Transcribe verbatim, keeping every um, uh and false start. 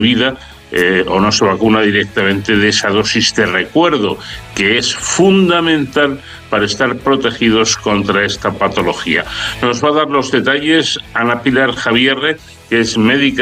vida eh, o no se vacuna directamente de esa dosis de recuerdo, que es fundamental para estar protegidos contra esta patología. Nos va a dar los detalles Ana Pilar Javierre, que es médica